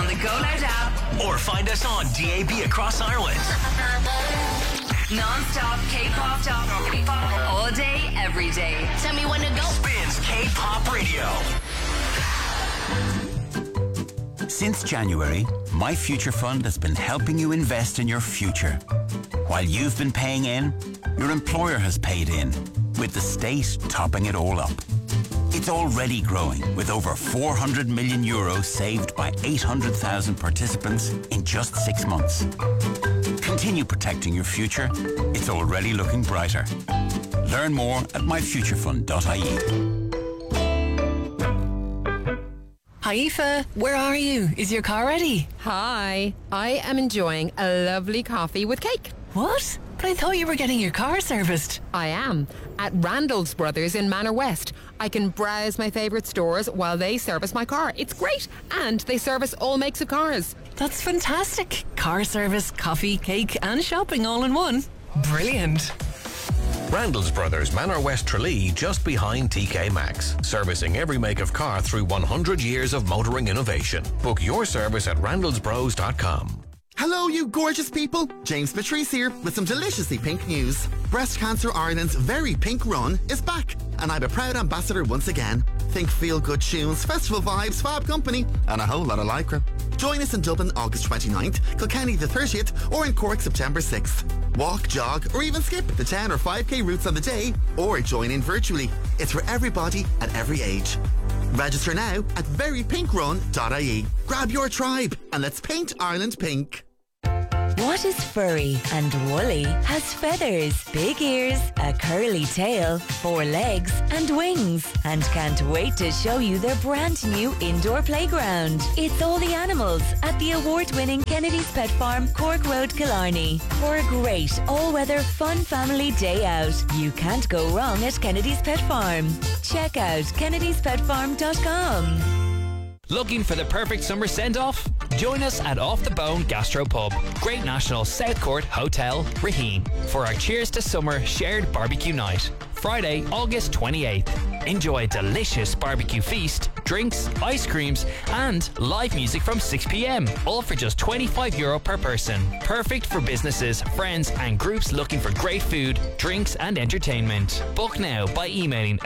the Go Loud app. Or find us on DAB across Ireland. Non-stop K-pop talk. All day, every day. Tell me when to go. Spins K-pop radio. Since January, My Future Fund has been helping you invest in your future. While you've been paying in, your employer has paid in, with the state topping it all up. It's already growing, with over 400 million euros saved by 800,000 participants in just 6 months. Continue protecting your future. It's already looking brighter. Learn more at myfuturefund.ie. Hi Aoife, where are you? Is your car ready? Hi, I am enjoying a lovely coffee with cake. What? But I thought you were getting your car serviced. I am. At Randall's Brothers in Manor West. I can browse my favourite stores while they service my car. It's great. And they service all makes of cars. That's fantastic. Car service, coffee, cake and shopping all in one. Brilliant. Randall's Brothers, Manor West Tralee, just behind TK Maxx. Servicing every make of car through 100 years of motoring innovation. Book your service at randallsbros.com. Hello, you gorgeous people. James Patrice here with some deliciously pink news. Breast Cancer Ireland's very pink run is back, and I'm a proud ambassador once again. Think feel-good tunes, festival vibes, fab company, and a whole lot of lycra. Join us in Dublin August 29th, Kilkenny the 30th, or in Cork September 6th. Walk, jog, or even skip the 10 or 5k routes on the day, or join in virtually. It's for everybody at every age. Register now at verypinkrun.ie. Grab your tribe and let's paint Ireland pink. What is furry and woolly, has feathers, big ears, a curly tail, 4 legs and wings, and can't wait to show you their brand new indoor playground. It's All the Animals at the award-winning Kennedy's Pet Farm, Cork Road, Killarney. For a great all-weather fun family day out, you can't go wrong at Kennedy's Pet Farm. Check out kennedyspetfarm.com. Looking for the perfect summer send-off? Join us at Off the Bone Gastro Pub, Great National South Court Hotel, Raheen, for our Cheers to Summer shared barbecue night. Friday, August 28th. Enjoy a delicious barbecue feast, drinks, ice creams, and live music from 6 p.m. All for just €25 per person. Perfect for businesses, friends, and groups looking for great food, drinks, and entertainment. Book now by emailing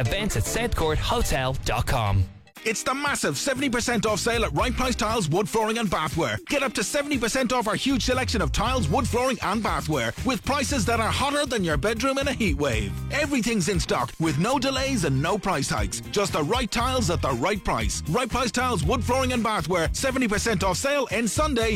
events@southcourthotel.com. It's the massive 70% off sale at Right Price Tiles, Wood Flooring and Bathware. Get up to 70% off our huge selection of tiles, wood flooring and bathware with prices that are hotter than your bedroom in a heat wave. Everything's in stock with no delays and no price hikes. Just the right tiles at the right price. Right Price Tiles, Wood Flooring and Bathware. 70% off sale ends Sunday.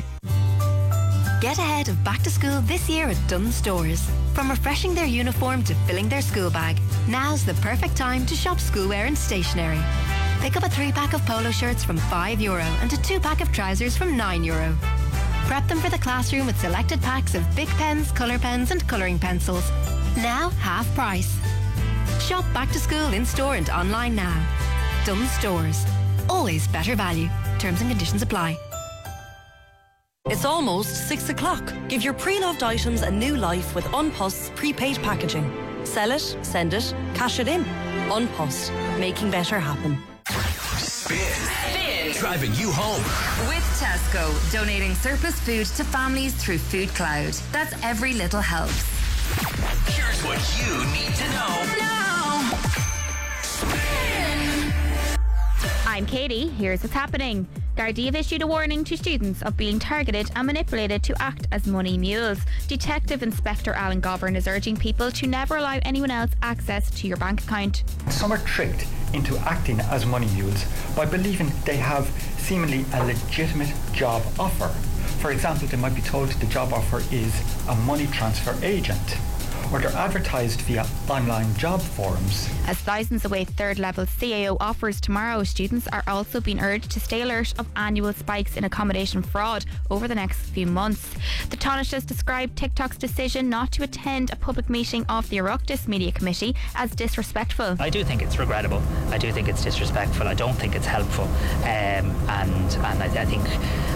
Get ahead of back to school this year at Dunnes Stores. From refreshing their uniform to filling their school bag, now's the perfect time to shop schoolwear and stationery. Pick up a 3-pack of polo shirts from €5 and a 2-pack of trousers from €9. Prep them for the classroom with selected packs of big pens, colour pens and colouring pencils. Now half price. Shop back to school in store and online now. Dunnes Stores. Always better value. Terms and conditions apply. It's almost 6 o'clock. Give your pre-loved items a new life with Unpost's prepaid packaging. Sell it, send it, cash it in. Unpost. Making better happen. Spin. Driving you home. With Tesco, donating surplus food to families through Food Cloud. That's every little helps. Here's what you need to know. Now. Spin. I'm Katie. Here's what's happening. Gardaí have issued a warning to students of being targeted and manipulated to act as money mules. Detective Inspector Alan Govern is urging people to never allow anyone else access to your bank account. Some are tricked into acting as money mules by believing they have seemingly a legitimate job offer. For example, they might be told the job offer is a money transfer agent, or they're advertised via online job forums. As thousands await third-level CAO offers tomorrow, students are also being urged to stay alert of annual spikes in accommodation fraud over the next few months. The Taoiseach has described TikTok's decision not to attend a public meeting of the Oireachtas Media Committee as disrespectful. I do think it's regrettable. I do think it's disrespectful. I don't think it's helpful. And I think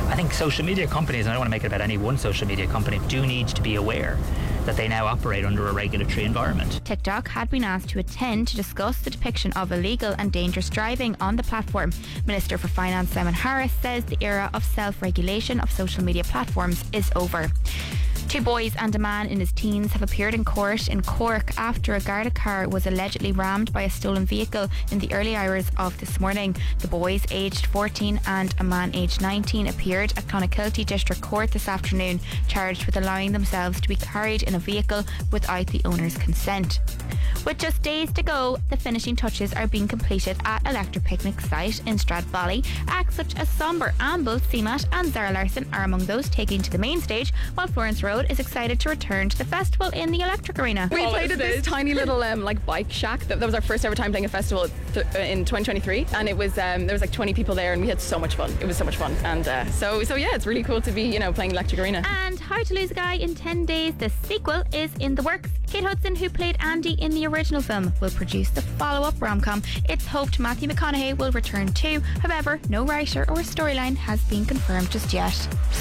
I think social media companies, and I don't want to make it about any one social media company, do need to be aware that they now operate under a regulatory environment. TikTok had been asked to attend to discuss the depiction of illegal and dangerous driving on the platform. Minister for Finance Simon Harris says the era of self-regulation of social media platforms is over. 2 boys and a man in his teens have appeared in court in Cork after a Garda car was allegedly rammed by a stolen vehicle in the early hours of this morning. The boys, aged 14 and a man aged 19, appeared at Clonakilty District Court this afternoon, charged with allowing themselves to be carried in a vehicle without the owner's consent. With just days to go, the finishing touches are being completed at Electric Picnic site in Stradbally. Acts such as Somber, Amble, CMAT and Zara Larson are among those taking to the main stage, while Florence Road is excited to return to the festival in the Electric Arena. We played at this tiny little like bike shack. That was our first ever time playing a festival in 2023, and it was there was like 20 people there, and we had so much fun. It was so much fun, and so yeah, it's really cool to be playing Electric Arena. And How to Lose a Guy in 10 Days, the sequel, is in the works. Kate Hudson, who played Andy in the original film, will produce the follow-up rom-com. It's hoped Matthew McConaughey will return too. However, no writer or storyline has been confirmed just yet.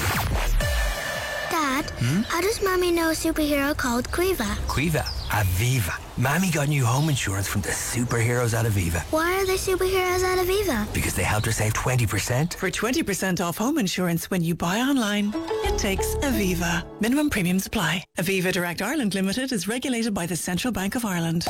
Dad, how does Mommy know a superhero called Quiva? Quiva? Aviva. Mommy got new home insurance from the superheroes at Aviva. Why are they superheroes at Aviva? Because they helped her save 20%. For 20% off home insurance when you buy online, it takes Aviva. Minimum premiums apply. Aviva Direct Ireland Limited is regulated by the Central Bank of Ireland.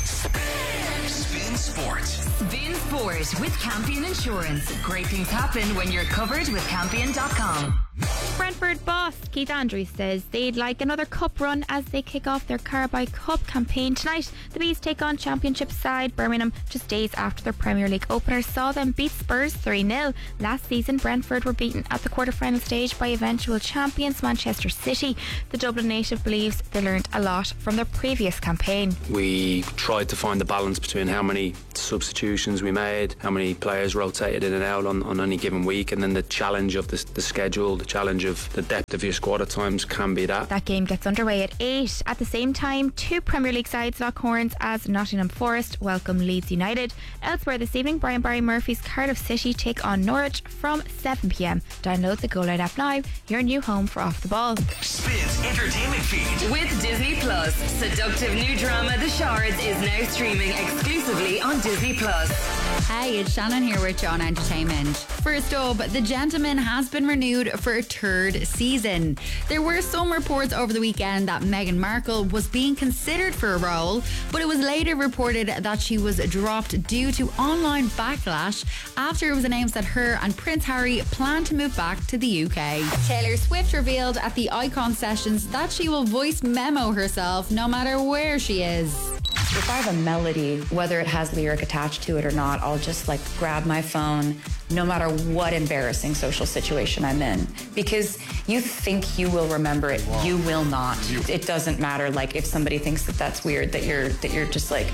Spin Sport. Spin Sport with Campion Insurance. Great things happen when you're covered with Campion.com. Brentford boss Keith Andrews says they'd like another cup run as they kick off their Carabao Cup campaign tonight. The Bees take on Championship side Birmingham just days after their Premier League opener saw them beat Spurs 3-0. Last season, Brentford were beaten at the quarter-final stage by eventual champions Manchester City. The Dublin native believes they learned a lot from their previous campaign. We tried to find the balance between how many substitutions we made, how many players rotated in and out on any given week, and then the challenge of the schedule, the challenge of the depth of your squad at times can be that. That game gets underway at 8. At the same time, 2 Premier League sides lock horns as Nottingham Forest welcome Leeds United. Elsewhere this evening, Brian Barry Murphy's Cardiff City take on Norwich from 7 p.m. Download the Go Loud app now, your new home for Off the Ball. Spins Entertainment Feed. With Disney Plus, seductive new drama The Shards is now streaming exclusively on Disney Plus. Hey, it's Shannon here with John Entertainment. First up, The Gentleman has been renewed for a 3rd season. There were some reports over the weekend that Meghan Markle was being considered for a role, but it was later reported that she was dropped due to online backlash after it was announced that her and Prince Harry plan to move back to the UK. Taylor Swift revealed at the Icon Sessions that she will voice memo herself no matter where she is. If I have a melody, whether it has lyric attached to it or not, I'll just grab my phone, no matter what embarrassing social situation I'm in. Because you think you will remember it, you will not. It doesn't matter, if somebody thinks that that's weird, that you're just like...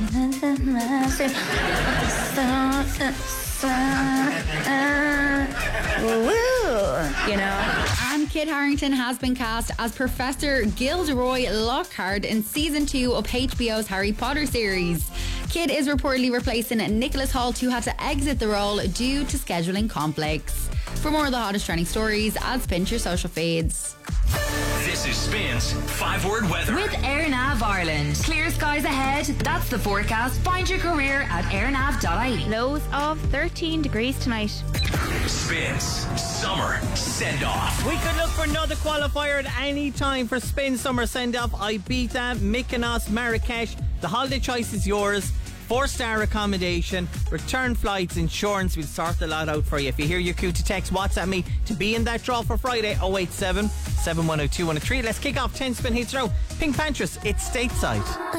And Kit Harington has been cast as Professor Gilderoy Lockhart in season 2 of HBO's Harry Potter series. Kit is reportedly replacing Nicholas Hoult, who had to exit the role due to scheduling conflicts. For more of the hottest trending stories, add Spin to your social feeds. This is Spin's 5-word weather. With AirNav Ireland. Clear skies ahead. That's the forecast. Find your career at airnav.ie. Lows of 13 degrees tonight. Spin's Summer Send-Off. We could look for another qualifier at any time for Spin Summer Send-Off. Ibiza, Mykonos, Marrakesh. The holiday choice is yours. 4-star accommodation, return flights, insurance. We'll sort the lot out for you. If you hear your cue to text WhatsApp me to be in that draw for Friday, 087 710 2103. Let's kick off 10 Spin Hits in a row. Pink Panthers, it's Stateside.